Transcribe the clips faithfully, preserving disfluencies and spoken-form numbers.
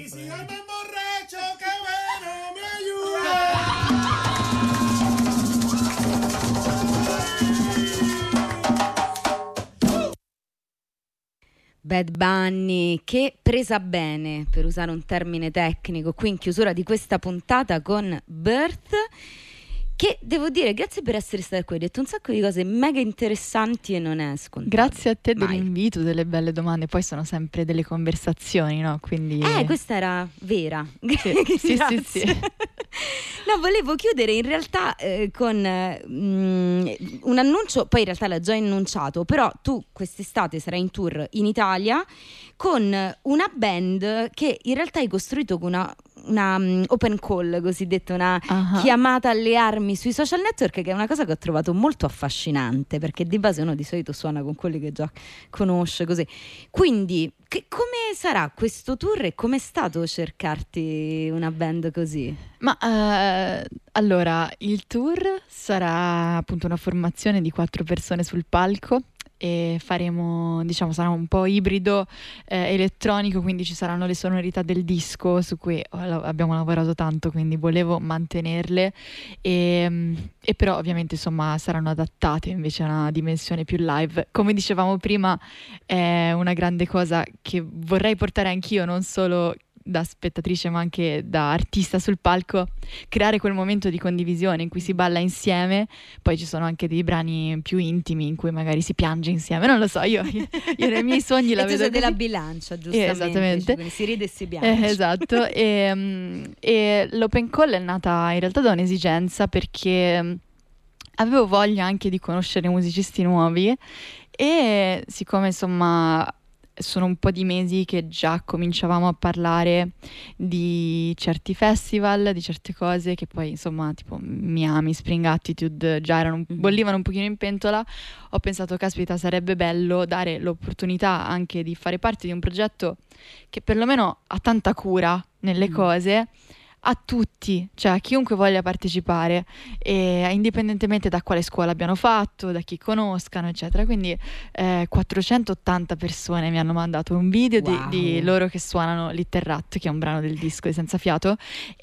Y si andan borracho, qué bueno, me ayuda. Bad Bunny, che presa bene, per usare un termine tecnico, qui in chiusura di questa puntata con Birth, che devo dire, grazie per essere stata qui, hai detto un sacco di cose mega interessanti e non è scontato. Grazie a te Mai. dell'invito, delle belle domande, poi sono sempre delle conversazioni, no? Quindi... Eh, questa era vera. Sì, sì, sì, sì. No, volevo chiudere in realtà eh, con mm, un annuncio, poi in realtà l'ha già annunciato, però tu quest'estate sarai in tour in Italia con una band che in realtà hai costruito con una, una um, open call, cosiddetta, una uh-huh. chiamata alle armi sui social network, che è una cosa che ho trovato molto affascinante, perché di base uno di solito suona con quelli che già conosce, così. Quindi che, come sarà questo tour e com'è stato cercarti una band così? Ma uh, allora, il tour sarà appunto una formazione di quattro persone sul palco e faremo, diciamo, sarà un po' ibrido eh, elettronico, quindi ci saranno le sonorità del disco su cui abbiamo lavorato tanto, quindi volevo mantenerle e, e però ovviamente insomma saranno adattate invece a una dimensione più live. Come dicevamo prima, è una grande cosa che vorrei portare anch'io, non solo da spettatrice ma anche da artista sul palco, creare quel momento di condivisione in cui si balla insieme. Poi ci sono anche dei brani più intimi in cui magari si piange insieme, non lo so, io, io, io nei miei sogni la e vedo tu sei così. della bilancia, giustamente, eh, esattamente. Cioè, si ride e si piange. Eh, esatto e, um, e l'open call è nata in realtà da un'esigenza, perché um, avevo voglia anche di conoscere musicisti nuovi e siccome insomma sono un po' di mesi che già cominciavamo a parlare di certi festival, di certe cose che poi insomma tipo Miami, Spring Attitude già erano, bollivano un pochino in pentola, ho pensato caspita sarebbe bello dare l'opportunità anche di fare parte di un progetto che perlomeno ha tanta cura nelle mm. cose, a tutti, cioè a chiunque voglia partecipare, e indipendentemente da quale scuola abbiano fatto, da chi conoscano, eccetera. Quindi eh, quattrocentottanta persone mi hanno mandato un video wow. di, di loro che suonano Little Rat, che è un brano del disco di Senza Fiato,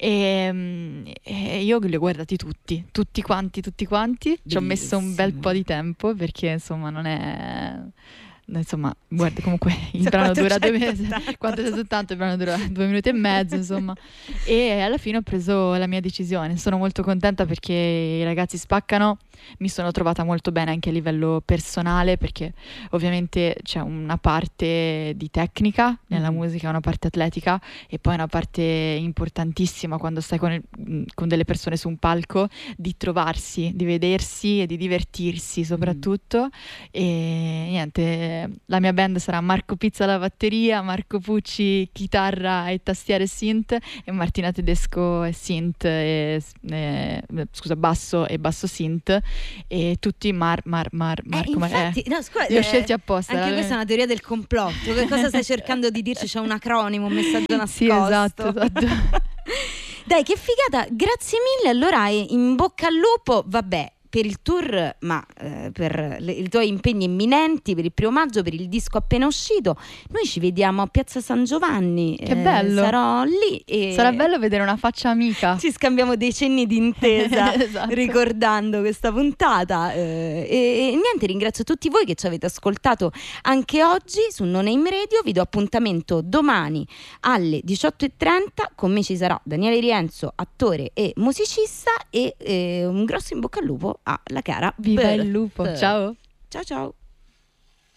e, e io li ho guardati tutti, tutti quanti, tutti quanti. Bellissimo. Ci ho messo un bel po' di tempo perché insomma non è... insomma, guarda, comunque il brano dura due mesi, quattrocentottanta, il brano dura due minuti e mezzo, insomma, e alla fine ho preso la mia decisione. Sono molto contenta perché i ragazzi spaccano, mi sono trovata molto bene anche a livello personale, perché ovviamente c'è una parte di tecnica nella mm-hmm. musica, una parte atletica e poi una parte importantissima quando stai con, il, con delle persone su un palco, di trovarsi, di vedersi e di divertirsi soprattutto. Mm. E niente, la mia band sarà Marco Pizza alla batteria, Marco Pucci chitarra e tastiere synth e Martina Tedesco e synth e, e, scusa basso e basso synth, e tutti Mar Mar Mar Marco eh, infatti, eh, no, scusa, li ho scelti apposta. Anche questa è una teoria del complotto. Che cosa stai cercando di dirci? C'è un acronimo, un messaggio nascosto. Sì, esatto, esatto. Dai, che figata, grazie mille. Allora, in bocca al lupo, vabbè, per il tour, ma eh, per le, i tuoi impegni imminenti, per il primo maggio, per il disco appena uscito. Noi ci vediamo a Piazza San Giovanni. Che eh, bello! Sarò lì. E sarà bello vedere una faccia amica. Ci scambiamo dei cenni di intesa esatto. ricordando questa puntata. Eh, e, e niente, ringrazio tutti voi che ci avete ascoltato anche oggi su No Name Radio. Vi do appuntamento domani alle diciotto e trenta. Con me ci sarà Daniele Rienzo, attore e musicista, e eh, un grosso in bocca al lupo alla cara Viva Birth. il lupo, ciao ciao ciao.